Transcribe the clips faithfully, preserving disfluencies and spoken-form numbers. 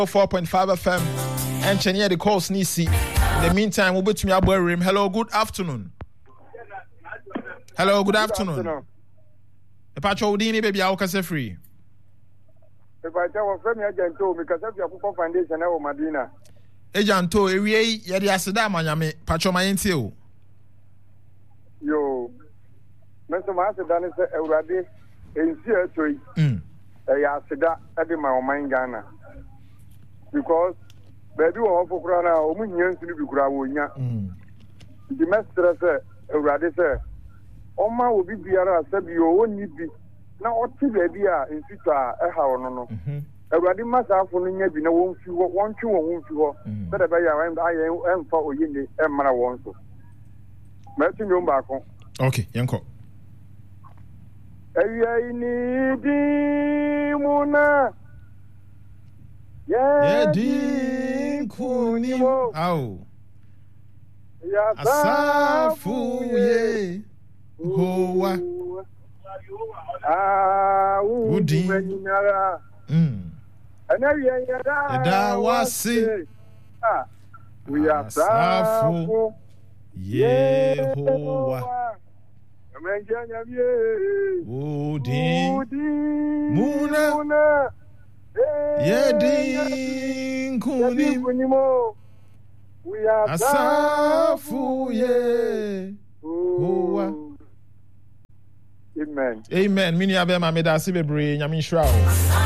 four point five F M and Chenia the calls Nisi. In the meantime, we'll be to me about room. Hello, good afternoon. Hello, good afternoon. The Pacho Udini baby, I'll cast free. If I tell a friend, I can tell me because of your foundation over Madina. Ejanto, Erie, Yadi Asada, Mayame, Pacho Mayentio. Yo, Mister Master Danis, Euradi, in Seattle, a Yasida, Edima, or Mine Ghana. Because they do all for Krana, or Munians to be Grawunya. The master said, Euradi said, Oma will be Biara, said you won't need be. Now, what to be in Sita, a how no. Everybody must have for me, be no one few, one, two, or one few, but I am for Yindi and Mara wants to. Matthew Yumbaco. Okay, Yanko. I need Mona. Yeah, Dean Kunimo. Oh, Asafu, ye. Hoa. Ah, Woody. Mm. And I was ah, we are Safu. Yehovah. Woody. Muna. Yedin Kunimo. We are Asafu, ye. Hoa. Amen. Amen. Mini abema me da se bebre nyame hira o.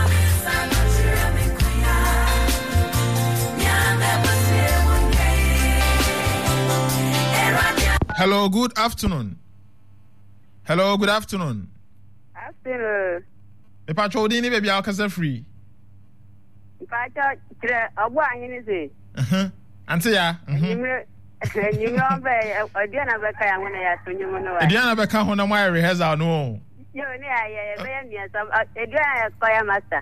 Hello, good afternoon. Hello, good afternoon. Afternoon. E pa cho di ni baby akasa free. E pa cho kire obo anyi ni se. Mhm. Ante ya. Mhm. Nyinyo be Ediana be ka ya ngona ya tonyum no wa. Ediana be ka ho na my rehearsal no. Yo ni aye be ya ni asam Ediana ko ya master.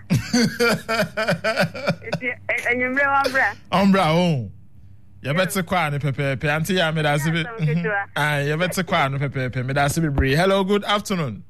Enyumre ombra. Ombra o. Ya betse kwa ne pepepe ante ya me da se be. Ah, ya betse kwa no pepepe me da se be bre. Hello, good afternoon.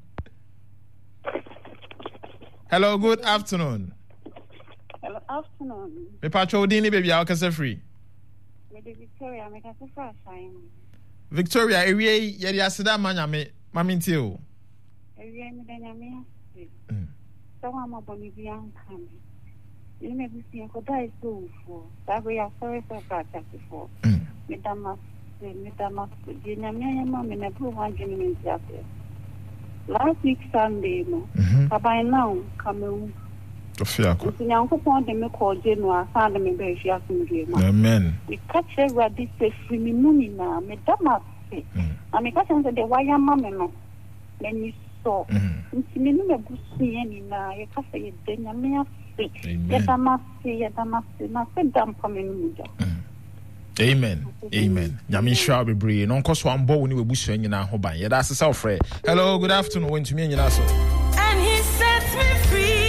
Hello, good afternoon. Hello, afternoon. Me pa cho di ni baby akasa free. Victoria, make a first time. Victoria, ewie yedi asida manya me maminti o. Ewie me danya me. So I'm a Bolivian come. You never see a good die so for. That we are sorry for that before. Me damas, me damas, the Namia mom in a blue one genuine jacket. Last week Sunday, no. By now, come Tofiako. Nyankopon de me call January found me be hia asumdwe ma. Amen. We catch everybody say free me money na me dama say. And me catch say the wire mama no. Then you saw. Nti me no me busu ye ni na ye ka say de nya me afi. Ye dama say ye dama say na say dam pa me no muja. Amen. Amen. Nyame hwa bebre no nkoso ambo wo ni we busu nyina ho ban. Ye da asesa ofre. Hello, good afternoon. When to me nyina so. And he sets me free.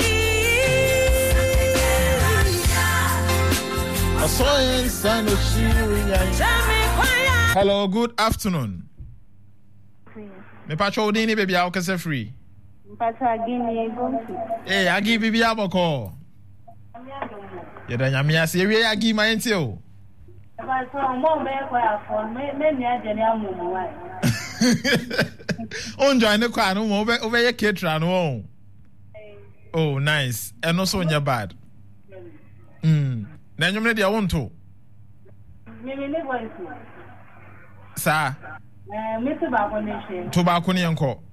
Hello, good afternoon. Me pacho dini baby how can say free? Pacho agini gonfi. Eh, agi bibi aboko. Ye da nyame ase we agi ma enti o. Pacho mo be ko afon me me ni agene amumu wa. On join the kwa no mo be over ye ketra no. Oh, nice. And also nya bad. Mm. Na nyomre dia wonto. Me me voice. Sa. Eh, me to ba ko ne she. To ba ko ne enko.